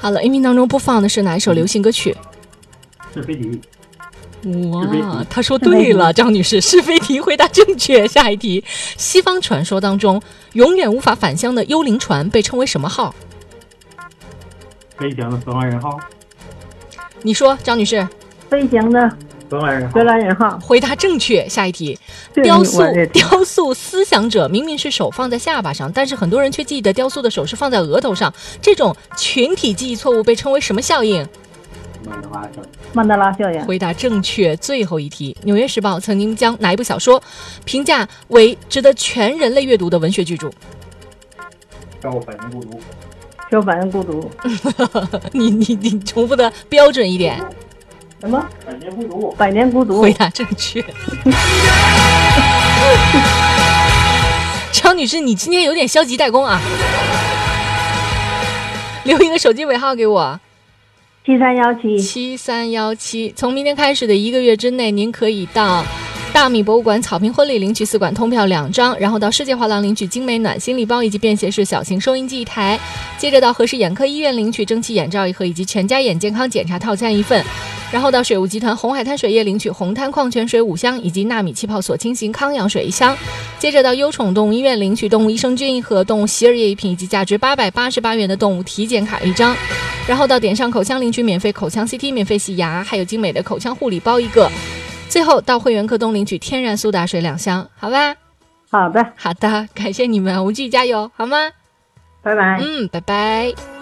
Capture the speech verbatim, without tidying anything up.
好了，音频当中播放的是哪一首流行歌曲？ 是非题。 哇，他说对了，张女士，是非题回答正确。下一题，西方传说当中永远无法返乡的幽灵船被称为什么号？ 飞翔的荷兰人号。 你说，张女士。 飞翔的荷兰人号。 荷兰人号。 回答正确。下一题，雕塑雕塑思想者明明是手放在下巴上，但是很多人却记得雕塑的手是放在额头上，这种群体记忆错误被称为什么效应？ 曼德拉效应。 曼德拉效应。 回答正确。最后一题，《纽约时报》曾经将哪一部小说评价为值得全人类阅读的文学巨著？ 叫百年孤独。 叫百年孤独。 你你你重复的标准一点。 什么？ 百年孤独。 百年孤独。 回答正确。张女士，你今天有点消极怠工啊！留一个手机尾号给我。 七三幺七七三幺七。从明天开始的一个月之内，您可以到大米博物馆草坪婚礼领取四馆通票两张，然后到世界画廊领取精美暖心礼包以及便携式小型收音机一台，接着到和氏眼科医院领取蒸汽眼罩一盒以及全家眼健康检查套餐一份，然后到水务集团红海滩水业领取红滩矿泉水五箱以及纳米气泡锁清型康养水一箱，接着到优宠动物医院领取动物益生菌一盒、动物洗耳液一瓶以及价值八百八十八元的动物体检卡一张，然后到点上口腔领取免费口腔 C T、 免费洗牙，还有精美的口腔护理包一个，最后到会员客东领取天然苏打水两箱，好吧？ 好的， 好的，感谢你们，我们继续加油，好吗？ 拜拜。 嗯，拜拜。